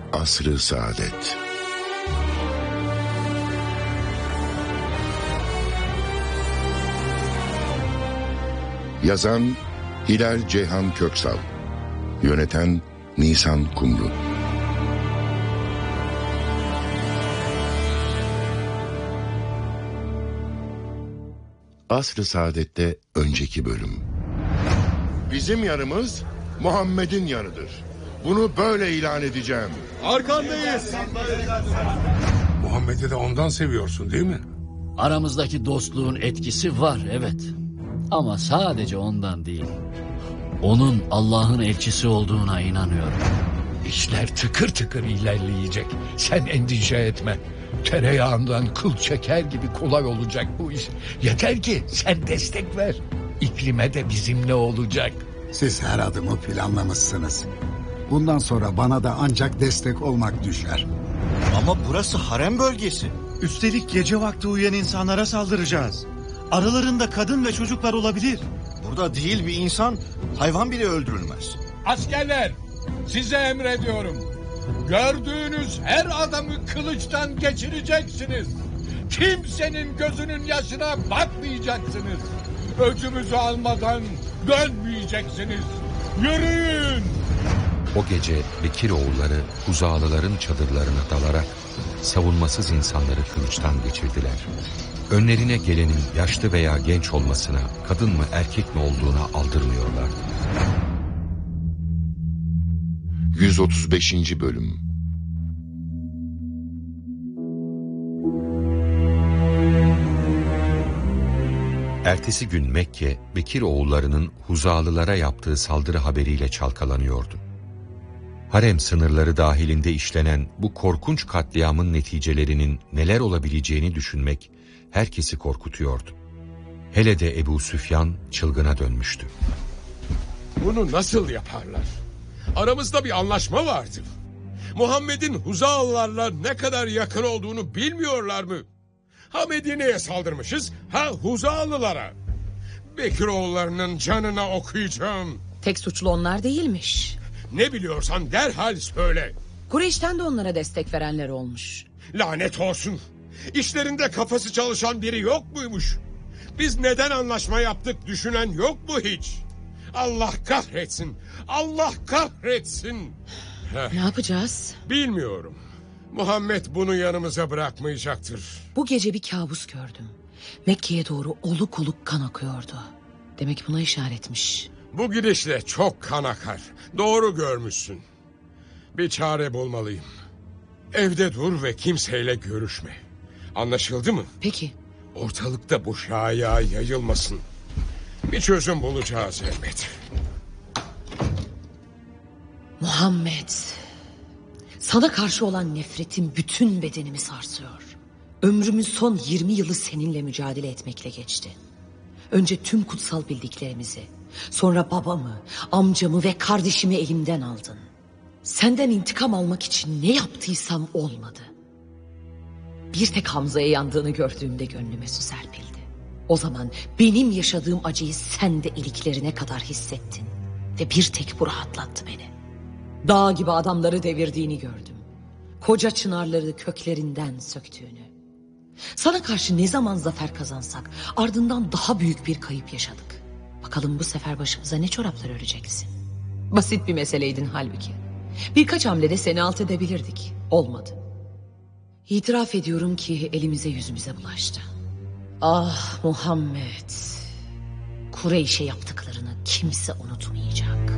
Asr-ı Saadet. Yazan Hilal Ceyhan Köksal, yöneten Nisan Kumru. Asr-ı Saadet'te önceki bölüm. Bizim yarımız Muhammed'in yarıdır. Bunu böyle ilan edeceğim. Arkandayız. Muhammed'i de ondan seviyorsun değil mi? Aramızdaki dostluğun etkisi var, evet. Ama sadece ondan değil. Onun Allah'ın elçisi olduğuna inanıyorum. İşler tıkır tıkır ilerleyecek. Sen endişe etme. Tereyağından kıl çeker gibi kolay olacak bu iş. Yeter ki sen destek ver. İklime de bizimle olacak. Siz her adımı planlamışsınız. Bundan sonra bana da ancak destek olmak düşer. Ama burası harem bölgesi. Üstelik gece vakti uyuyan insanlara saldıracağız. Aralarında kadın ve çocuklar olabilir. Burada değil bir insan, hayvan bile öldürülmez. Askerler, size emrediyorum. Gördüğünüz her adamı kılıçtan geçireceksiniz. Kimsenin gözünün yaşına bakmayacaksınız. Öcümüzü almadan dönmeyeceksiniz. Yürüyün! O gece Bekiroğulları Huzalıların çadırlarına dalarak savunmasız insanları kılıçtan geçirdiler. Önlerine gelenin yaşlı veya genç olmasına, kadın mı erkek mi olduğuna aldırmıyorlardı. 135. Bölüm. Ertesi gün Mekke, Bekiroğullarının Huzalılara yaptığı saldırı haberiyle çalkalanıyordu. Harem sınırları dahilinde işlenen bu korkunç katliamın neticelerinin neler olabileceğini düşünmek herkesi korkutuyordu. Hele de Ebu Süfyan çılgına dönmüştü. Bunu nasıl yaparlar? Aramızda bir anlaşma vardı. Muhammed'in Huzalılarla ne kadar yakın olduğunu bilmiyorlar mı? Ha Medine'ye saldırmışız, ha Huzalılara. Bekiroğullarının canına okuyacağım. Tek suçlu onlar değilmiş. Ne biliyorsan derhal söyle. Kureyş'ten de onlara destek verenler olmuş. Lanet olsun. İşlerinde kafası çalışan biri yok muymuş? Biz neden anlaşma yaptık düşünen yok mu hiç? Allah kahretsin. Allah kahretsin. Ne yapacağız? Bilmiyorum. Muhammed bunu yanımıza bırakmayacaktır. Bu gece bir kabus gördüm. Mekke'ye doğru oluk oluk kan akıyordu. Demek buna işaretmiş. Bu gidişle çok kan akar. Doğru görmüşsün. Bir çare bulmalıyım. Evde dur ve kimseyle görüşme. Anlaşıldı mı? Peki. Ortalıkta bu şaya yayılmasın. Bir çözüm bulacağız elbet. Muhammed, sana karşı olan nefretim bütün bedenimi sarsıyor. Ömrümün son 20 yılı seninle mücadele etmekle geçti. Önce tüm kutsal bildiklerimizi, sonra babamı, amcamı ve kardeşimi elimden aldın. Senden intikam almak için ne yaptıysam olmadı. Bir tek Hamza'ya yandığını gördüğümde gönlüme su serpildi. O zaman benim yaşadığım acıyı sen de iliklerine kadar hissettin. Ve bir tek bu rahatlattı beni. Dağ gibi adamları devirdiğini gördüm. Koca çınarları köklerinden söktüğünü. Sana karşı ne zaman zafer kazansak ardından daha büyük bir kayıp yaşadık. Bakalım bu sefer başımıza ne çoraplar öreceksin. Basit bir meseleydin halbuki. Birkaç hamlede seni alt edebilirdik. Olmadı. İtiraf ediyorum ki elimize yüzümüze bulaştı. Ah Muhammed. Kureyş'e yaptıklarını kimse unutmayacak.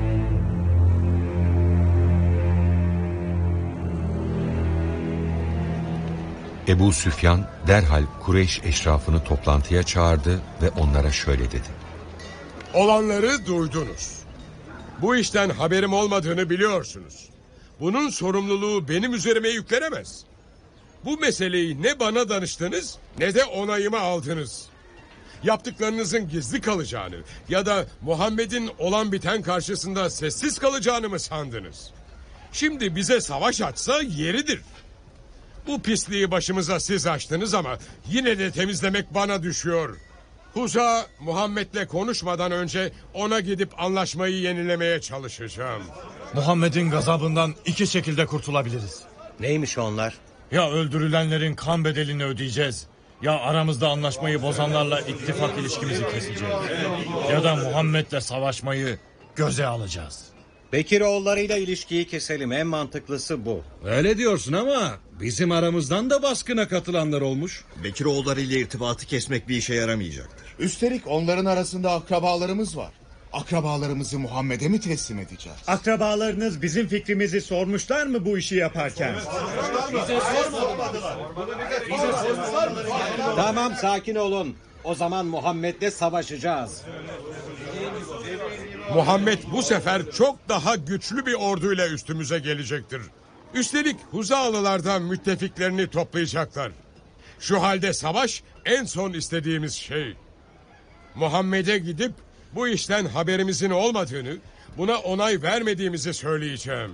Ebu Süfyan derhal Kureyş eşrafını toplantıya çağırdı ve onlara şöyle dedi. Olanları duydunuz. Bu işten haberim olmadığını biliyorsunuz. Bunun sorumluluğu benim üzerime yüklenemez. Bu meseleyi ne bana danıştınız ne de onayımı aldınız. Yaptıklarınızın gizli kalacağını ya da Muhammed'in olan biten karşısında sessiz kalacağını mı sandınız? Şimdi bize savaş açsa yeridir. Bu pisliği başımıza siz açtınız ama yine de temizlemek bana düşüyor. Huza Muhammed'le konuşmadan önce ona gidip anlaşmayı yenilemeye çalışacağım. Muhammed'in gazabından iki şekilde kurtulabiliriz. Neymiş onlar? Ya öldürülenlerin kan bedelini ödeyeceğiz, ya aramızda anlaşmayı bozanlarla ittifak ilişkimizi keseceğiz. Ya da Muhammed'le savaşmayı göze alacağız. Bekiroğullarıyla ilişkiyi keselim, en mantıklısı bu. Öyle diyorsun ama bizim aramızdan da baskına katılanlar olmuş. Bekiroğulları ile irtibatı kesmek bir işe yaramayacaktır. Üstelik onların arasında akrabalarımız var. Akrabalarımızı Muhammed'e mi teslim edeceğiz? Akrabalarınız bizim fikrimizi sormuşlar mı bu işi yaparken? Tamam, sakin olun. O zaman Muhammed'le savaşacağız. Muhammed bu sefer çok daha güçlü bir orduyla üstümüze gelecektir. Üstelik Huzalılardan müttefiklerini toplayacaklar. Şu halde savaş en son istediğimiz şey. Muhammed'e gidip bu işten haberimizin olmadığını, buna onay vermediğimizi söyleyeceğim.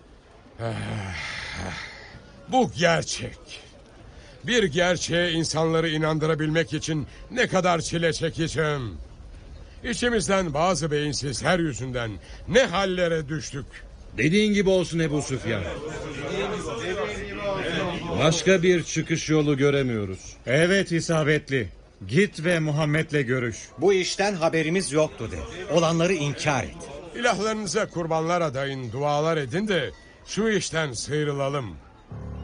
Bu gerçek. Bir gerçeğe insanları inandırabilmek için ne kadar çile çekeceğim. İçimizden bazı beyinsizler yüzünden ne hallere düştük. Dediğin gibi olsun Ebu Süfyan. Başka bir çıkış yolu göremiyoruz. Evet, isabetli. Git ve Muhammed'le görüş. Bu işten haberimiz yoktu de. Olanları inkar et. İlahlarınıza kurbanlar adayın, dualar edin de şu işten sıyrılalım.